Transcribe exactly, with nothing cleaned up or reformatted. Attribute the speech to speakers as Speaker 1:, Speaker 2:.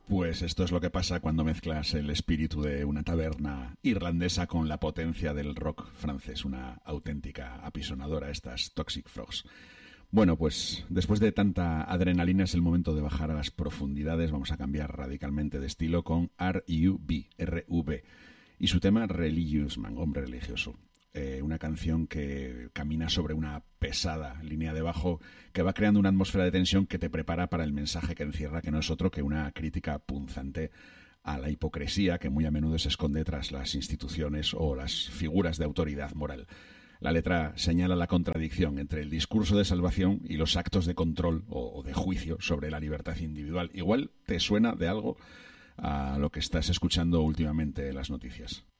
Speaker 1: Pues esto es lo que pasa cuando mezclas el espíritu de una taberna irlandesa con la potencia del rock francés, una auténtica apisonadora, estas Toxic Frogs. Bueno, pues después de tanta adrenalina es el momento de bajar a las profundidades. Vamos a cambiar radicalmente de estilo con R U B, R V, y su tema Religious Man, hombre religioso. Eh, una canción que camina sobre una pesada línea de bajo que va creando una atmósfera de tensión que te prepara para el mensaje que encierra, que no es otro que una crítica punzante a la hipocresía que muy a menudo se esconde tras las instituciones o las figuras de autoridad moral. La letra señala la contradicción entre el discurso de salvación y los actos de control o, o de juicio sobre la libertad individual. Igual te suena de algo a lo que estás escuchando últimamente en las noticias.